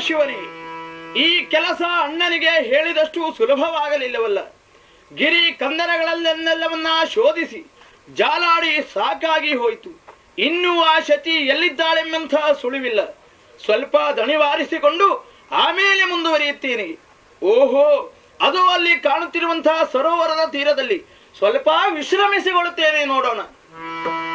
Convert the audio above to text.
ಶಿವನೇ, ಈ ಕೆಲಸ ಅಣ್ಣನಿಗೆ ಹೇಳಿದಷ್ಟು ಸುಲಭವಾಗಲಿಲ್ಲವಲ್ಲ. ಗಿರಿ ಕಂದರಗಳನ್ನೆಲ್ಲವನ್ನ ಶೋಧಿಸಿ ಜಾಲಾಡಿ ಸಾಕಾಗಿ ಹೋಯಿತು. ಇನ್ನೂ ಆ ಶಚಿ ಎಲ್ಲಿದ್ದಾಳೆಂಬಂತಹ ಸುಳಿವಿಲ್ಲ. ಸ್ವಲ್ಪ ದಣಿವಾರಿಸಿಕೊಂಡು ಆಮೇಲೆ ಮುಂದುವರಿಯುತ್ತೇನೆ. ಓಹೋ, ಅದು ಅಲ್ಲಿ ಕಾಣುತ್ತಿರುವಂತಹ ಸರೋವರದ ತೀರದಲ್ಲಿ ಸ್ವಲ್ಪ ವಿಶ್ರಮಿಸಿಕೊಳ್ಳುತ್ತೇನೆ, ನೋಡೋಣ.